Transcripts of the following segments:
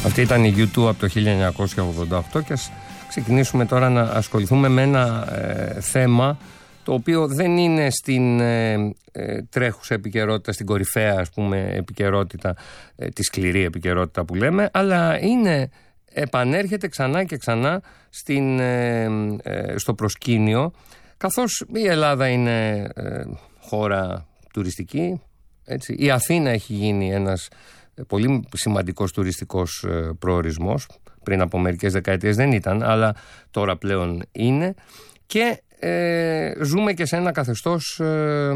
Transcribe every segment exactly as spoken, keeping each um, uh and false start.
Αυτή ήταν η γιου τού από το χίλια εννιακόσια ογδόντα οκτώ και ας ξεκινήσουμε τώρα να ασχοληθούμε με ένα ε, θέμα το οποίο δεν είναι στην ε, ε, τρέχουσα επικαιρότητα, στην κορυφαία ας πούμε επικαιρότητα, ε, τη σκληρή επικαιρότητα που λέμε, αλλά είναι, επανέρχεται ξανά και ξανά στην, ε, ε, στο προσκήνιο, καθώς η Ελλάδα είναι ε, χώρα τουριστική, έτσι. Η Αθήνα έχει γίνει ένας πολύ σημαντικός τουριστικός ε, προορισμός, πριν από μερικές δεκαετίες δεν ήταν, αλλά τώρα πλέον είναι, και ε, ζούμε και σε ένα καθεστώς ε,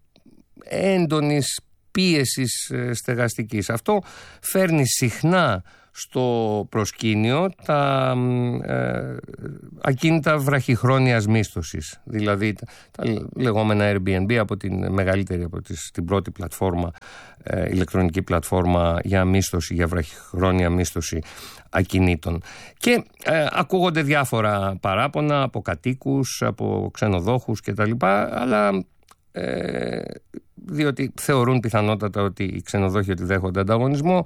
έντονης πίεσης ε, στεγαστικής. Αυτό φέρνει συχνά στο προσκήνιο τα ε, ακίνητα βραχυχρόνιας μίσθωσης, δηλαδή τα, τα λεγόμενα Airbnb, από την μεγαλύτερη, από τις, την πρώτη πλατφόρμα, ε, ηλεκτρονική πλατφόρμα για μίσθωση, για βραχυχρόνια μίσθωση ακινήτων. Και ε, ακούγονται διάφορα παράπονα από κατοίκους, από ξενοδόχους κτλ, αλλά ε, διότι θεωρούν πιθανότατα ότι οι ξενοδόχοι ότι δέχονται ανταγωνισμό,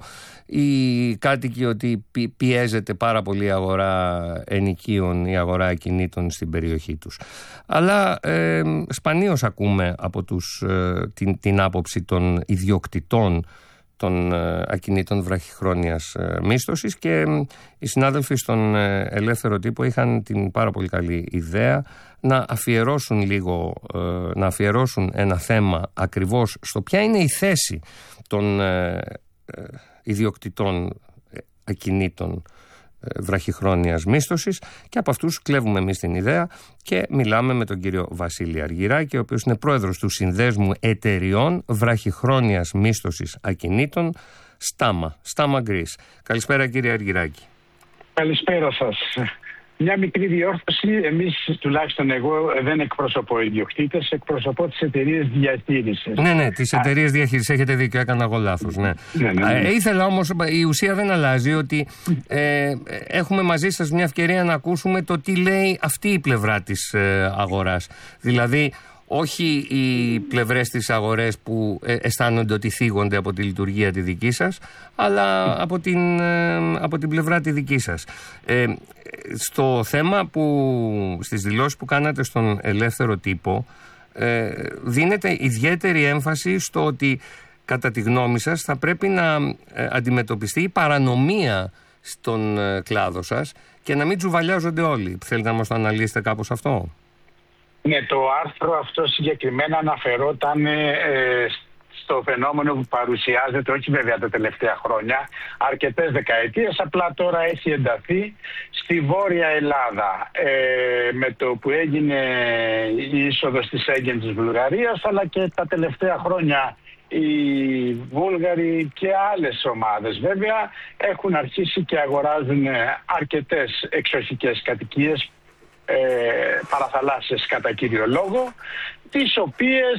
οι κάτοικοι ότι πιέζεται πάρα πολύ η αγορά ενοικίων, η αγορά ακινήτων στην περιοχή τους. Αλλά ε, σπανίως ακούμε από τους, ε, την, την άποψη των ιδιοκτητών των ε, ακινήτων βραχυχρόνιας ε, μίσθωσης, και ε, οι συνάδελφοι στον ε, Ελεύθερο Τύπο είχαν την πάρα πολύ καλή ιδέα να αφιερώσουν λίγο, ε, να αφιερώσουν ένα θέμα ακριβώς στο ποια είναι η θέση των ε, ε, ιδιοκτητών ακινήτων βραχυχρόνιας μίσθωσης, και από αυτούς κλέβουμε εμείς την ιδέα και μιλάμε με τον κύριο Βασίλη Αργυράκη, ο οποίος είναι πρόεδρος του Συνδέσμου Εταιριών Βραχυχρόνιας Μίσθωσης Ακινήτων, Στάμα, Στάμα Greece. Καλησπέρα κύριε Αργυράκη. Καλησπέρα σας. Μια μικρή διόρθωση. Εμείς, τουλάχιστον εγώ, δεν εκπροσωπώ ιδιοκτήτες, εκπροσωπώ τις εταιρείες διαχείρισης. Ναι, ναι, τις εταιρείες διαχείρισης. Έχετε δίκιο, έκανα εγώ λάθος. Ναι. Ναι, ναι, ναι. Ε, ήθελα όμως, η ουσία δεν αλλάζει, ότι ε, έχουμε μαζί σας μια ευκαιρία να ακούσουμε το τι λέει αυτή η πλευρά της ε, αγοράς. Δηλαδή, όχι οι πλευρές της αγορές που ε, αισθάνονται ότι θίγονται από τη λειτουργία τη δική σας, αλλά από την, ε, από την πλευρά τη δική σας. Ε, στο θέμα που, στις δηλώσεις που κάνατε στον Ελεύθερο Τύπο, ε, δίνεται ιδιαίτερη έμφαση στο ότι κατά τη γνώμη σας θα πρέπει να ε, αντιμετωπιστεί η παρανομία στον ε, κλάδο σας και να μην τζουβαλιάζονται όλοι. Θέλετε να μας το αναλύσετε κάπως αυτό? Ναι, το άρθρο αυτό συγκεκριμένα αναφερόταν ε, στο φαινόμενο που παρουσιάζεται, όχι βέβαια τα τελευταία χρόνια, αρκετές δεκαετίες, απλά τώρα έχει ενταθεί στη Βόρεια Ελλάδα, ε, με το που έγινε η είσοδος της Σέγγεν της Βουλγαρίας, αλλά και τα τελευταία χρόνια οι Βούλγαροι και άλλες ομάδες βέβαια έχουν αρχίσει και αγοράζουν αρκετές εξοχικές κατοικίες, Ε, παραθαλάσσιες κατά κύριο λόγο, τις οποίες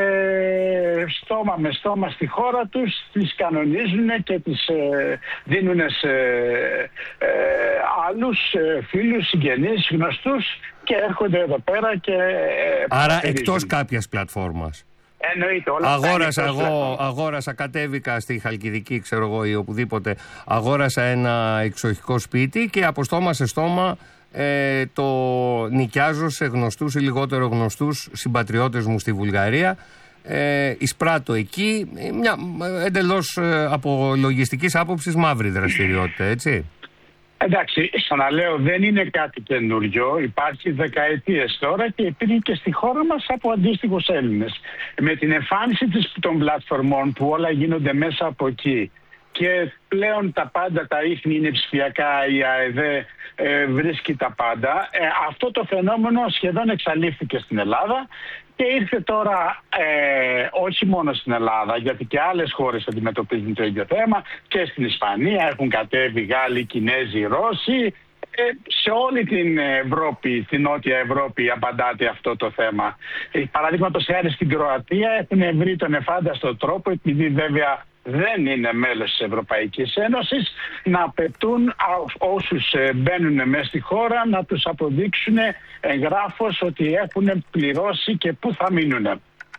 ε, στόμα με στόμα στη χώρα τους τις κανονίζουν και τις ε, δίνουν σε ε, άλλους ε, φίλους, συγγενείς, γνωστούς, και έρχονται εδώ πέρα και ε, άρα εκτός κάποιας πλατφόρμας. Εννοείται, όλα αγόρασα εγώ, αγόρασα, κατέβηκα στη Χαλκιδική, ξέρω εγώ, ή οπουδήποτε, αγόρασα ένα εξοχικό σπίτι και από στόμα σε στόμα Ε, το νοικιάζω σε γνωστούς ή λιγότερο γνωστούς συμπατριώτες μου στη Βουλγαρία, ε, εισπράττω εκεί μια εντελώς ε, από λογιστικής άποψης μαύρη δραστηριότητα, έτσι. Εντάξει, ξαναλέω, δεν είναι κάτι καινούριο, υπάρχει δεκαετίες τώρα και υπήρχε και στη χώρα μας από αντίστοιχους Έλληνες. Με την εμφάνιση των πλατφορμών που όλα γίνονται μέσα από εκεί και πλέον τα πάντα τα ίχνη είναι ψηφιακά, η ΑΕΔ ε, βρίσκει τα πάντα. Ε, αυτό το φαινόμενο σχεδόν εξαλείφθηκε στην Ελλάδα και ήρθε τώρα ε, όχι μόνο στην Ελλάδα, γιατί και άλλες χώρες αντιμετωπίζουν το ίδιο θέμα, και στην Ισπανία έχουν κατέβει Γάλλοι, Κινέζοι, Ρώσοι. Ε, σε όλη την Ευρώπη, την Νότια Ευρώπη, απαντάται αυτό το θέμα. Ε, παραδείγματος χάρη στην Κροατία έχουν βρει τον εφάνταστο τρόπο, επειδή βέβαια δεν είναι μέλος της Ευρωπαϊκής Ένωσης, να απαιτούν όσους μπαίνουν μέσα στη χώρα να τους αποδείξουν εγγράφως ότι έχουν πληρώσει και πού θα μείνουν.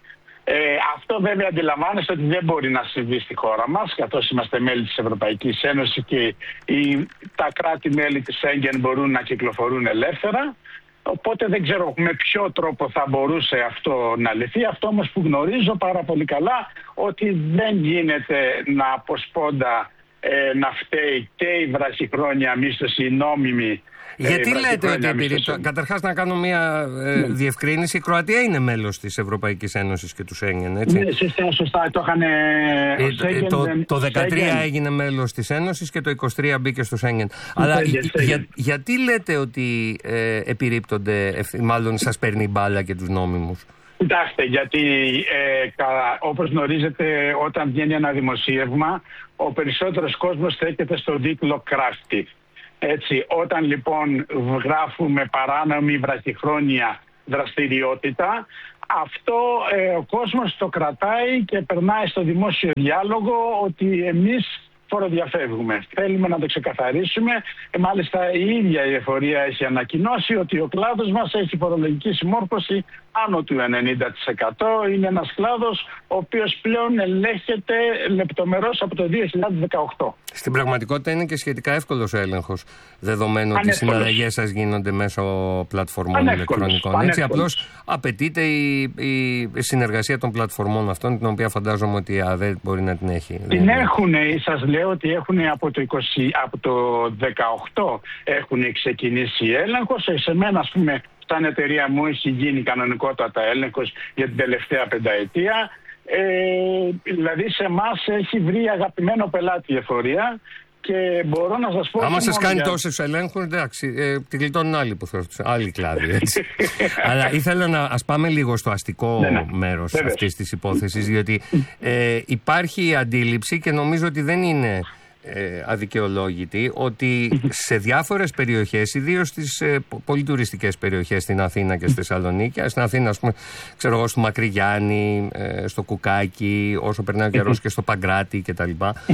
Ε, αυτό βέβαια αντιλαμβάνεστε ότι δεν μπορεί να συμβεί στη χώρα μας, καθώς είμαστε μέλη της Ευρωπαϊκής Ένωσης και οι, τα κράτη-μέλη της Σέγγεν μπορούν να κυκλοφορούν ελεύθερα. Οπότε δεν ξέρω με ποιο τρόπο θα μπορούσε αυτό να λυθεί. Αυτό όμως που γνωρίζω πάρα πολύ καλά, ότι δεν γίνεται να αποσπώντα ε, να φταίει και η βραχυχρόνια μίσθωση, η νόμιμη. Γιατί ε, λέτε ότι επειδή, καταρχάς να κάνω μια ε, ναι. διευκρίνηση, η Κροατία είναι μέλος της Ευρωπαϊκής Ένωσης και του Σέγγεν, έτσι. Ναι, σωστά, σωστά, το είχαν... Ε, ε, το, το δεκατρία Σέγγεν έγινε μέλος της Ένωσης και το είκοσι τρία μπήκε στο Σέγγεν. Αλλά Σέγγεν, για, για, γιατί λέτε ότι ε, επιρρύπτονται, μάλλον σας παίρνει μπάλα και τους νόμιμους? Κοιτάξτε, γιατί ε, κα, όπως γνωρίζετε, όταν βγαίνει ένα δημοσίευμα, ο περισσότερος κόσμος στέκεται στον τίτλο κράστη. Έτσι, όταν λοιπόν γράφουμε παράνομη βραχυχρόνια δραστηριότητα, αυτό ε, ο κόσμος το κρατάει και περνάει στο δημόσιο διάλογο ότι εμείς φοροδιαφεύγουμε. Θέλουμε να το ξεκαθαρίσουμε. Ε, μάλιστα η ίδια η εφορία έχει ανακοινώσει ότι ο κλάδος μας έχει φορολογική συμμόρφωση άνω του ενενήντα τοις εκατό. Είναι ένας κλάδος ο οποίος πλέον ελέγχεται λεπτομερώς από το δύο χιλιάδες δεκαοκτώ. Στην πραγματικότητα είναι και σχετικά εύκολος ο έλεγχος, δεδομένου ότι οι συναλλαγές σας γίνονται μέσω πλατφορμών ηλεκτρονικών. Έτσι, απλώς απαιτείται η, η συνεργασία των πλατφορμών αυτών, την οποία φαντάζομαι ότι η ΑΔΕ μπορεί να την έχει. Την έχουν, σας λέω ότι έχουν από το, είκοσι, από το δεκαοκτώ έχουν ξεκινήσει έλεγχος. Σε μένα, ας πούμε, σαν εταιρεία μου έχει γίνει κανονικότατα έλεγχος για την τελευταία πενταετία. Ε, δηλαδή σε εμάς έχει βρει αγαπημένο πελάτη η εφορία και μπορώ να σας πω... Άμα σας κάνει για... τόσους ελέγχους, εντάξει, ε, τη γλιτώνουν άλλοι που θέλουν, άλλοι κλάδοι, έτσι. Αλλά ήθελα να ας πάμε λίγο στο αστικό ναι, ναι. μέρος Βέβαια. αυτής της υπόθεσης, διότι ε, υπάρχει η αντίληψη και νομίζω ότι δεν είναι... Ε, αδικαιολόγητη, ότι σε διάφορες περιοχές, ιδίως στις ε, πολύ τουριστικές περιοχές, στην Αθήνα και στη Θεσσαλονίκη, στην Αθήνα, ας πούμε, ξέρω εγώ, στο Μακρυγιάννη, ε, στο Κουκάκι, όσο περνάει ο καιρός και στο Παγκράτη κτλ.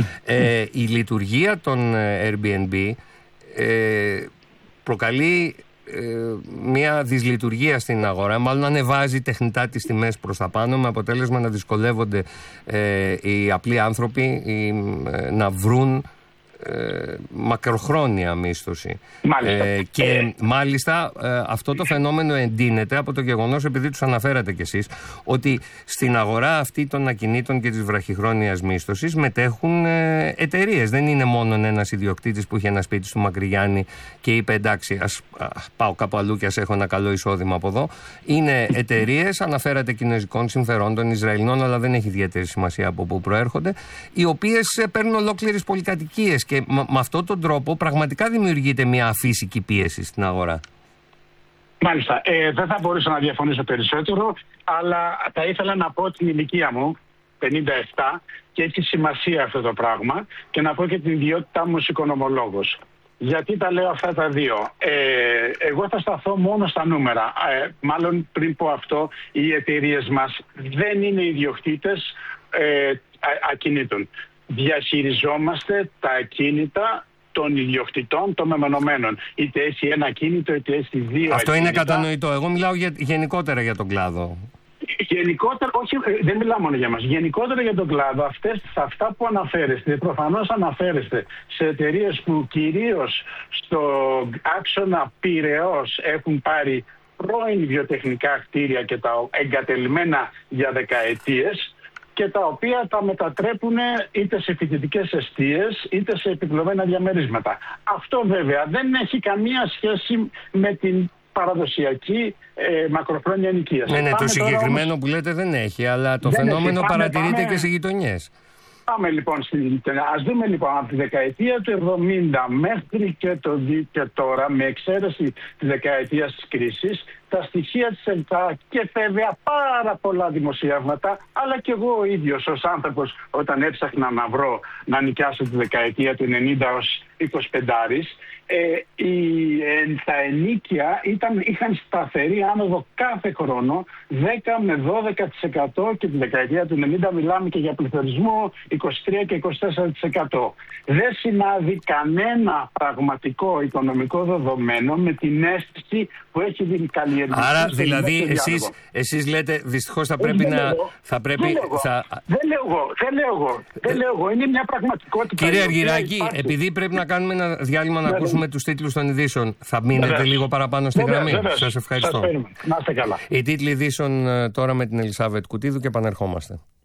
Ε, η λειτουργία των Airbnb ε, προκαλεί μια δυσλειτουργία στην αγορά, μάλλον ανεβάζει τεχνητά τις τιμές προς τα πάνω, με αποτέλεσμα να δυσκολεύονται ε, οι απλοί άνθρωποι οι, ε, να βρουν ε, μακροχρόνια μίσθωση. Μάλιστα. Ε, και ε. μάλιστα ε, αυτό το φαινόμενο εντείνεται από το γεγονός, επειδή τους αναφέρατε κι εσείς, ότι στην αγορά αυτή των ακινήτων και της βραχυχρόνιας μίσθωσης μετέχουν ε, εταιρείες. Δεν είναι μόνο ένας ιδιοκτήτης που είχε ένα σπίτι στο Μακρυγιάννη και είπε εντάξει, ας α, πάω κάπου αλλού και ας έχω ένα καλό εισόδημα από εδώ. Είναι εταιρείες, αναφέρατε κινέζικων συμφερόντων, Ισραηλινών, αλλά δεν έχει ιδιαίτερη σημασία από πού προέρχονται, οι οποίες παίρνουν ολόκληρες πολυκατοικίες. Και με αυτόν τον τρόπο πραγματικά δημιουργείται μια αφύσικη πίεση στην αγορά. Μάλιστα. Ε, δεν θα μπορούσα να διαφωνήσω περισσότερο, αλλά θα ήθελα να πω την ηλικία μου, πενήντα επτά, και έχει σημασία αυτό το πράγμα, και να πω και την ιδιότητά μου ως οικονομολόγος. Γιατί τα λέω αυτά τα δύο? Ε, εγώ θα σταθώ μόνο στα νούμερα. Ε, μάλλον πριν πω αυτό, οι εταιρείες μας δεν είναι ιδιοκτήτες ε, ακινήτων. Διαχειριζόμαστε τα ακίνητα των ιδιοκτητών των μεμονωμένων. Είτε έχει ένα ακίνητο, είτε έχει δύο. Αυτό ακίνητα. Είναι κατανοητό. Εγώ μιλάω για, γενικότερα για τον κλάδο. Γενικότερα, όχι, δεν μιλάω μόνο για μας. Γενικότερα για τον κλάδο, αυτές, αυτά που αναφέρεστε, προφανώς αναφέρεστε σε εταιρείες που κυρίως στο άξονα Πειραιώς έχουν πάρει πρώην βιοτεχνικά κτίρια και τα εγκατελειμμένα για δεκαετίες, και τα οποία τα μετατρέπουν είτε σε φοιτητικές εστίες είτε σε επιπλωμένα διαμερίσματα. Αυτό βέβαια δεν έχει καμία σχέση με την παραδοσιακή ε, μακροχρόνια ενοικίαση. Ναι, ναι, το συγκεκριμένο όμως... που λέτε δεν έχει, αλλά το φαινόμενο πάμε, παρατηρείται πάμε... και σε γειτονιές. Πάμε λοιπόν, στην... ας δούμε λοιπόν από τη δεκαετία του εβδομήντα μέχρι και, το... και τώρα, με εξαίρεση τη δεκαετία της κρίσης, τα στοιχεία της ΕΛΤΑ και βέβαια πάρα πολλά δημοσιεύματα, αλλά και εγώ ο ίδιος ως άνθρωπος, όταν έψαχνα να βρω να νοικιάσω τη δεκαετία του ενενήντα ως είκοσι πέντε, ε, η, ε, τα ενίκια ήταν, είχαν σταθερή άνοδο κάθε χρόνο δέκα με δώδεκα τοις εκατό, και τη δεκαετία του ενενήντα μιλάμε και για πληθωρισμό είκοσι τρία και είκοσι τέσσερα τοις εκατό. Δεν συνάδει κανένα πραγματικό οικονομικό δεδομένο με την αίσθηση που έχει καλλιεργηθεί Άρα δηλαδή εσείς, εσείς λέτε δυστυχώς θα πρέπει δεν να... Λέω, θα πρέπει, δεν, λέω θα... δεν λέω εγώ, δεν λέω εγώ, δεν λέω εγώ, είναι μια πραγματικότητα. Κύριε Αργυράκη, επειδή πρέπει να κάνουμε ένα διάλειμμα να ακούσουμε τους τίτλους των ειδήσεων, θα μείνετε Βεβαίως. λίγο παραπάνω στη Βεβαίως, γραμμή. Βεβαίως. Σας ευχαριστώ. Σας να είστε καλά. Οι τίτλοι ειδήσεων τώρα με την Ελισάβετ Κουτίδου και επανερχόμαστε.